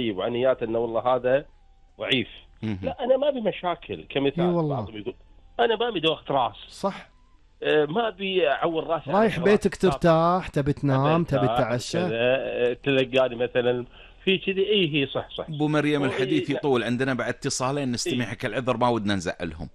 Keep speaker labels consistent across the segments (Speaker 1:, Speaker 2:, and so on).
Speaker 1: طيب وعن نيات انه والله هذا ضعيف. لا انا ما ابي مشاكل كمثال. بعضهم يقول انا ما ابي دوخة راس.
Speaker 2: صح.
Speaker 1: ما ابي اعور راسي.
Speaker 2: رايح بيتك ترتاح، تبي تنام، تبي تتعشى،
Speaker 1: تلقاني مثلا في كذي. هي صح.
Speaker 3: ابو مريم الحديث يطول، عندنا بعد اتصالين نستمعك العذر، ما ودنا نزعلهم.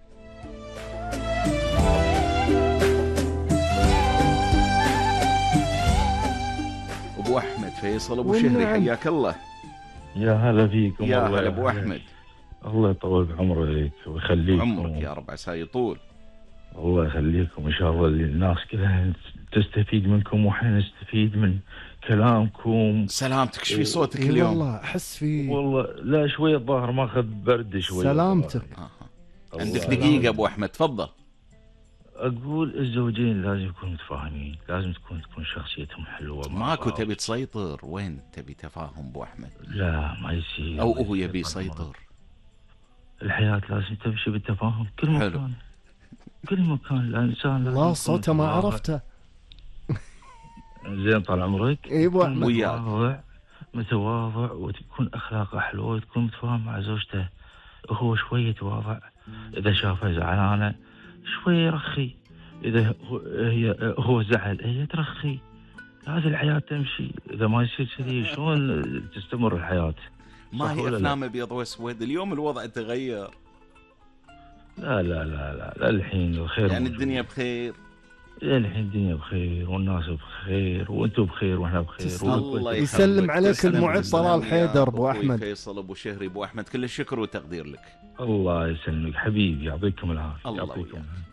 Speaker 3: ابو احمد فيصل ابو شهري حياك الله.
Speaker 4: يا هلا فيكم.
Speaker 3: يا هلا ابو احمد.
Speaker 4: الله يطول بعمرك ويخليكم.
Speaker 3: عمرك يا رب، عسى يطول.
Speaker 4: الله يخليكم ان شاء الله. الناس كلها تستفيد منكم واحنا نستفيد من كلامكم.
Speaker 3: سلامتك، ايش في صوتك اليوم؟
Speaker 2: والله احس في
Speaker 4: والله لا شويه الظاهر ماخذ برد شويه.
Speaker 2: سلامتك.
Speaker 3: عندك دقيقه ابو احمد تفضل.
Speaker 4: اقول الزوجين لازم يكونوا متفاهمين، لازم تكون شخصيتهم حلوه.
Speaker 3: ماكو تبي تسيطر، وين تبي تفاهم ابو احمد؟
Speaker 4: لا ما يصير.
Speaker 3: او هو يبي يسيطر.
Speaker 4: الحياه لازم تمشي بالتفاهم كل مكان. كل مكان الانسان لازم.
Speaker 2: الله صوته ما عرفته.
Speaker 4: زين طال عمرك.
Speaker 2: ايوه
Speaker 4: وياك متواضع وتكون اخلاقه حلوه وتكون متفاهم مع زوجته. هو شويه يتواضع، اذا شافها زعلانه شويه يرخي، اذا هو زعل هي ترخي. هذه الحياه تمشي. اذا ما يصير كذي شلون تستمر الحياه؟
Speaker 3: ما هي افلام ابيض واسود، اليوم الوضع تغير.
Speaker 4: لا الحين الخير
Speaker 3: يعني الدنيا بخير.
Speaker 4: الحين الدنيا بخير والناس بخير وانتم بخير واحنا بخير.
Speaker 3: الله
Speaker 2: يسلم عليك المعد طلال حيدر ابو احمد.
Speaker 3: فيصل ابو شهري ابو احمد، كل الشكر والتقدير لك.
Speaker 4: الله يسلمك حبيبي، يعطيكم العافيه.
Speaker 3: الله يعطيكم.